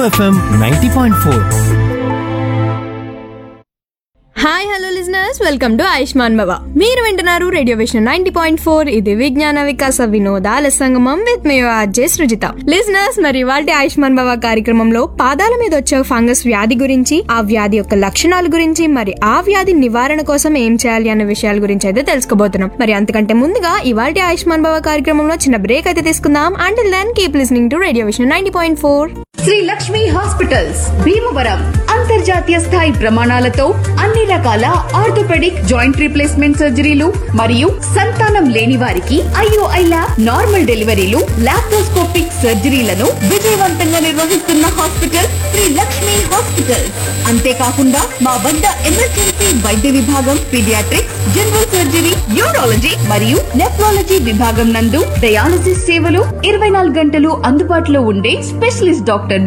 FM 90.4. Hi hello listeners, welcome to Ayushman భవ. మీరు వింటున్నారు రేడియో విషన్ 90.4. ఇది విజ్ఞాన వికాస వినోదాల సంగమం with May RJ Srujitha. Listeners, మరి ఇవాల్టి ఆయుష్మాన్ భవ కార్యక్రమంలో పాదాల మీద వచ్చే ఫంగస్ వ్యాధి గురించి, ఆ వ్యాధి యొక్క లక్షణాల గురించి, మరి ఆ వ్యాధి నివారణ కోసం ఏం చేయాలి అనే విషయాల గురించి అయితే తెలుసుకోబోతున్నాం. మరి అంతకంటే ముందుగా ఇవాల్టి ఆయుష్మాన్ భవ కార్యక్రమంలో చిన్న బ్రేక్ అయితే తీసుకుందాం. Until then keep listening to radio vision 90.4. Shri Lakshmi hospitals Bhimavaram అంతర్జాతీయ స్థాయి ప్రమాణాలతో అన్ని రకాల ఆర్థోపెడిక్ జాయింట్ రీప్లేస్మెంట్ సర్జరీలు మరియు సంతానం లేని వారికి IOI ల్యాబ్, నార్మల్ డెలివరీలు, లాప్రోస్కోపిక్ సర్జరీలను విజయవంతంగా నిర్వహిస్తున్న హాస్పిటల్ శ్రీ లక్ష్మి హాస్పిటల్స్. అంతేకాకుండా మా వద్ద ఎమర్జెన్సీ వైద్య విభాగం, పీడియాట్రిక్స్, జనరల్ సర్జరీ, యూరాలజీ మరియు నెఫ్రాలజీ విభాగం నందు డయాలసిస్ సేవలు 24 గంటలు అందుబాటులో ఉండే స్పెషలిస్ట్ డాక్టర్